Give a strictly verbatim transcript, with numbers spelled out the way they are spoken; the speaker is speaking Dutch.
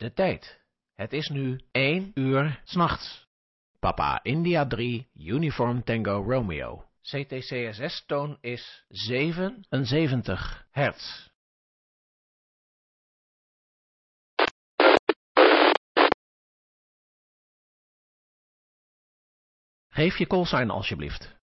De tijd. Het is nu één uur 's nachts. Papa India drie, Uniform Tango Romeo. C T C S S-toon is zevenenzeventig hertz. Geef je callsign alsjeblieft.